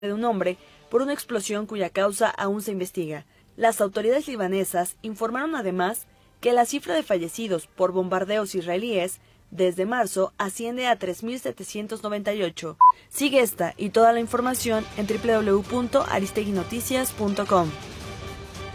de un hombre por una explosión cuya causa aún se investiga. Las autoridades libanesas informaron además que la cifra de fallecidos por bombardeos israelíes desde marzo asciende a 3.798. Sigue esta y toda la información en www.aristeguinoticias.com.